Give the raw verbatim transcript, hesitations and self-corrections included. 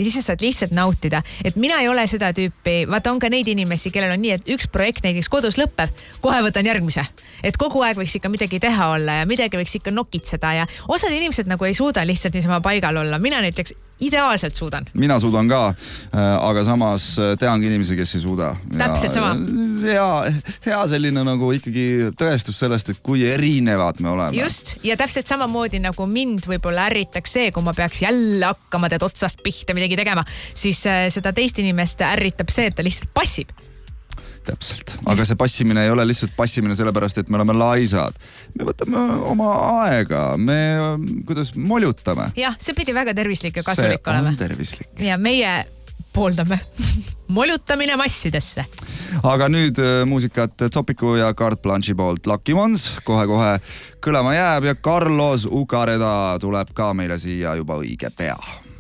ja siis sa saad lihtsalt nautida. Et mina ei ole seda tüüpi, vaata on ka neid inimesi, kellel on nii, et üks projekt näiteks kodus lõpeb, kohe võtan järgmise. Et kogu aeg võiks ikka midagi teha olla ja midagi võiks ikka nokitseda ja osad inimesed nagu ei suuda lihtsalt niisama paigal olla. Mina näiteks ideaalselt suudan. Mina suudan ka, aga samas teangi inimesi, kes ei suuda. Täpselt sama. Hea, hea selline nagu ikkagi tõestus sellest, et kui erinevad me oleme. Just, ja täpselt samamoodi nagu mind võib-olla ärritaks see, kui ma peaks jälle hakkama teed otsast pihta midagi tegema, siis seda teist inimest ärritab see, et ta lihtsalt passib. Täpselt. Aga see passimine ei ole lihtsalt passimine sellepärast, et me oleme laisad. Me võtame oma aega, me kuidas moljutame. Jah, see pidi väga tervislik ja kasulik olema. See on tervislik. Ja meie pooldame moljutamine massidesse. Aga nüüd muusikat Topiku ja Carte Blanche'i poolt Lucky Ones kohe-kohe kõlama jääb ja Carlos Ucareda tuleb ka meile siia juba õige pea.